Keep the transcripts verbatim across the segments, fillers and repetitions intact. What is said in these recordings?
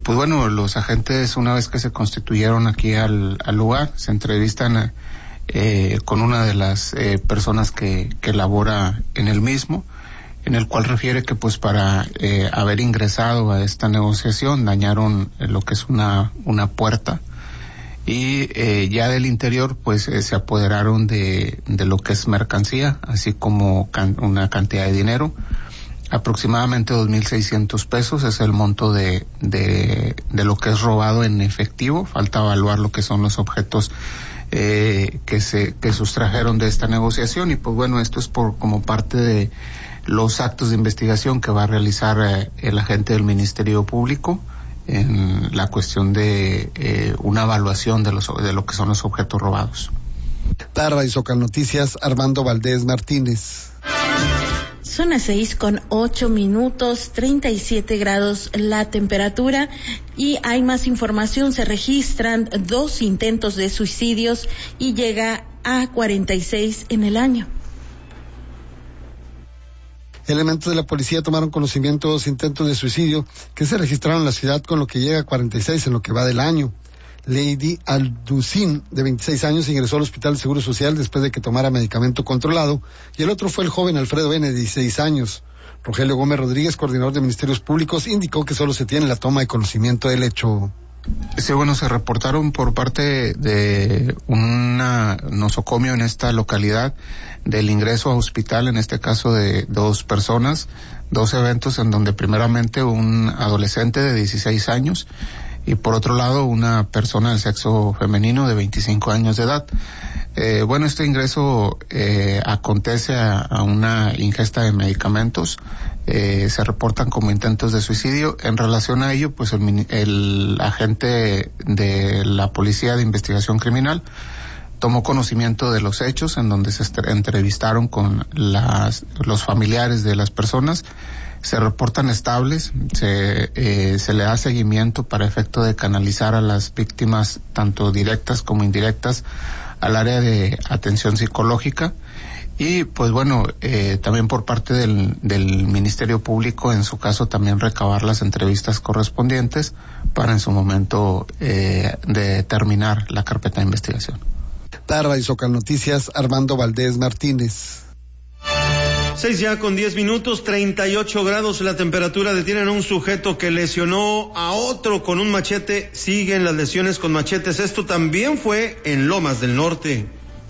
pues bueno, los agentes, una vez que se constituyeron aquí al, al lugar, se entrevistan eh, con una de las eh, personas que, que labora en el mismo, en el cual refiere que pues para eh, haber ingresado a esta negociación dañaron eh, lo que es una, una puerta, y eh, ya del interior pues eh, se apoderaron de, de lo que es mercancía, así como can, una cantidad de dinero, aproximadamente dos mil seiscientos pesos es el monto de, de, de lo que es robado en efectivo. Falta evaluar lo que son los objetos eh, que se, que sustrajeron de esta negociación, y pues bueno, esto es por, como parte de los actos de investigación que va a realizar eh, el agente del Ministerio Público en la cuestión de eh, una evaluación de los de lo que son los objetos robados. Tarra y Socal Noticias, Armando Valdés Martínez. Son las seis con ocho minutos, treinta y siete grados la temperatura, y hay más información. Se registran dos intentos de suicidios y llega a cuarenta y seis en el año. Elementos de la policía tomaron conocimiento de dos intentos de suicidio que se registraron en la ciudad, con lo que llega a cuarenta y seis en lo que va del año. Lady Alducin, de veintiséis años, ingresó al Hospital de Seguro Social después de que tomara medicamento controlado, y el otro fue el joven Alfredo N., de dieciséis años. Rogelio Gómez Rodríguez, coordinador de Ministerios Públicos, indicó que solo se tiene la toma de conocimiento del hecho. Sí, bueno, se reportaron por parte de una nosocomio en esta localidad del ingreso a hospital, en este caso de dos personas, dos eventos en donde primeramente un adolescente de dieciséis años y por otro lado una persona del sexo femenino de veinticinco años de edad. Eh, bueno, este ingreso eh, acontece a, a una ingesta de medicamentos. Eh, se reportan como intentos de suicidio. En relación a ello, pues el, el agente de la Policía de Investigación Criminal tomó conocimiento de los hechos, en donde se entrevistaron con las, los familiares de las personas. Se reportan estables, se, eh, se le da seguimiento para efecto de canalizar a las víctimas, tanto directas como indirectas, al área de atención psicológica. Y pues bueno, eh, también por parte del, del Ministerio Público, en su caso también recabar las entrevistas correspondientes para en su momento eh, determinar la carpeta de investigación. Tarra y Socal Noticias, Armando Valdés Martínez. Seis ya con diez minutos, treinta y ocho grados la temperatura. Detienen a un sujeto que lesionó a otro con un machete. Siguen las lesiones con machetes. Esto también fue en Lomas del Norte.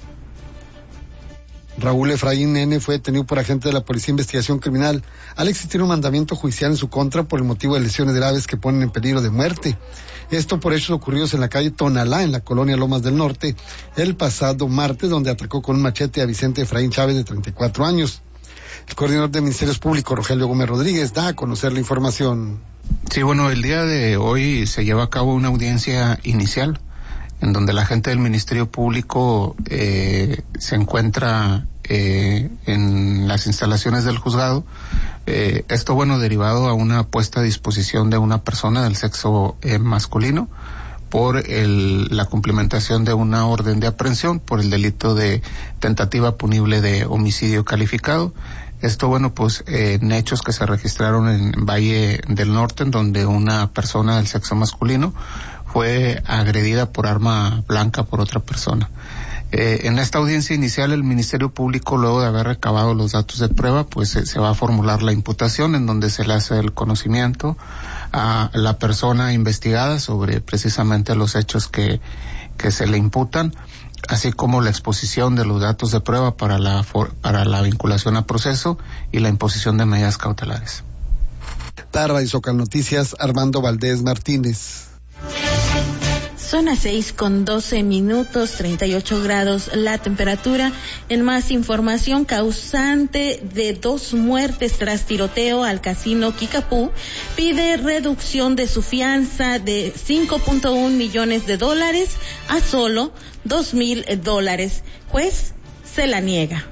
Raúl Efraín N. fue detenido por agente de la Policía de Investigación Criminal al existir un mandamiento judicial en su contra por el motivo de lesiones graves que ponen en peligro de muerte. Esto por hechos ocurridos en la calle Tonalá, en la colonia Lomas del Norte, el pasado martes, donde atacó con un machete a Vicente Efraín Chávez, de treinta y cuatro años. El coordinador de Ministerios Públicos, Rogelio Gómez Rodríguez, da a conocer la información. Sí, bueno, el día de hoy se lleva a cabo una audiencia inicial en donde la gente del Ministerio Público eh, se encuentra eh, en las instalaciones del juzgado. Eh, esto, bueno, derivado a una puesta a disposición de una persona del sexo eh, masculino por el, la cumplimentación de una orden de aprehensión por el delito de tentativa punible de homicidio calificado. Esto, bueno, pues eh, en hechos que se registraron en Valle del Norte, en donde una persona del sexo masculino fue agredida por arma blanca por otra persona. Eh, en esta audiencia inicial, el Ministerio Público, luego de haber recabado los datos de prueba, pues eh, se va a formular la imputación, en donde se le hace el conocimiento a la persona investigada sobre precisamente los hechos que, que se le imputan, así como la exposición de los datos de prueba para la, for, para la vinculación a proceso y la imposición de medidas cautelares. Tarra y Socal Noticias, Armando Valdés Martínez. Son las seis con doce minutos, treinta y ocho grados la temperatura. En más información, causante de dos muertes tras tiroteo al casino Kickapoo pide reducción de su fianza de cinco punto uno millones de dólares a solo dos mil dólares. Juez se la niega.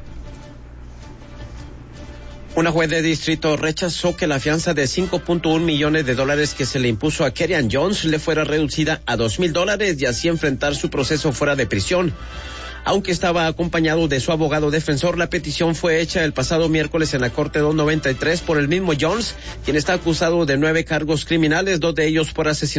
Una juez de distrito rechazó que la fianza de cinco punto uno millones de dólares que se le impuso a Kerrian Jones le fuera reducida a dos mil dólares y así enfrentar su proceso fuera de prisión. Aunque estaba acompañado de su abogado defensor, la petición fue hecha el pasado miércoles en la Corte doscientos noventa y tres por el mismo Jones, quien está acusado de nueve cargos criminales, dos de ellos por asesinato